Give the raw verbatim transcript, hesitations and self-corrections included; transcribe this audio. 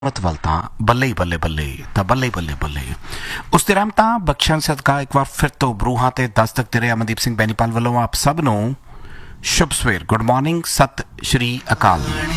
ਵੱਲ ਤਾਂ ਬੱਲੇ ਹੀ ਬੱਲੇ ਬੱਲੇ ਤਾਂ ਬੱਲੇ ਹੀ ਬੱਲੇ ਬੱਲੇ ਉਸ ਦੇ ਰਹਿਮਤਾਂ ਬਖਸ਼ਣ ਸਦਕਾ ਇੱਕ ਵਾਰ ਫਿਰ ਤੋਂ ਬਰੂਹਾਂ ਤੇ ਦਸਤਕ ਤੇਰੇ ਅਮਨਦੀਪ ਸਿੰਘ ਬੈਨੀਪਾਲ ਵੱਲੋਂ ਆਪ ਸਭ ਨੂੰ ਸ਼ੁਭ ਸਵੇਰ, ਗੁੱਡ ਮਾਰਨਿੰਗ, ਸਤਿ ਸ਼੍ਰੀ ਅਕਾਲ।